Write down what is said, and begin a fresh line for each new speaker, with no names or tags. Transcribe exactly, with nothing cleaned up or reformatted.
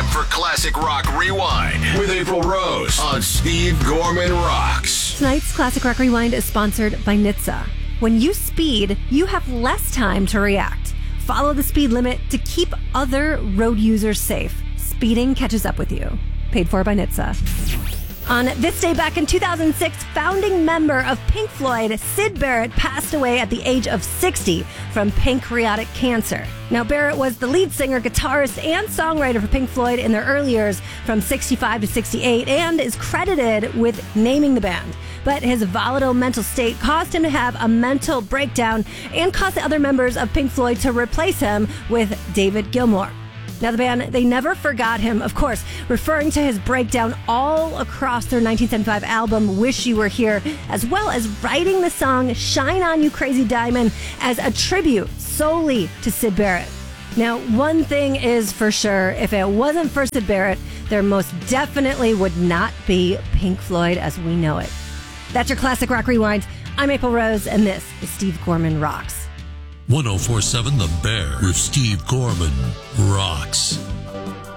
for Classic Rock Rewind with April Rose on Steve Gorman Rocks.
Tonight's Classic Rock Rewind is sponsored by N H T S A. When you speed, you have less time to react. Follow the speed limit to keep other road users safe. Speeding catches up with you. Paid for by N H T S A. On this day back in two thousand six, founding member of Pink Floyd, Syd Barrett, passed away at the age of sixty from pancreatic cancer. Now, Barrett was the lead singer, guitarist, and songwriter for Pink Floyd in their early years from sixty-five to sixty-eight and is credited with naming the band. But his volatile mental state caused him to have a mental breakdown and caused the other members of Pink Floyd to replace him with David Gilmour. Now, the band, they never forgot him, of course, referring to his breakdown all across their nineteen seventy-five album, Wish You Were Here, as well as writing the song Shine On You Crazy Diamond as a tribute solely to Syd Barrett. Now, one thing is for sure, if it wasn't for Syd Barrett, there most definitely would not be Pink Floyd as we know it. That's your Classic Rock Rewind. I'm April Rose, and this is Steve Gorman Rocks.
one oh four point seven The Bear with Steve Gorman Rocks.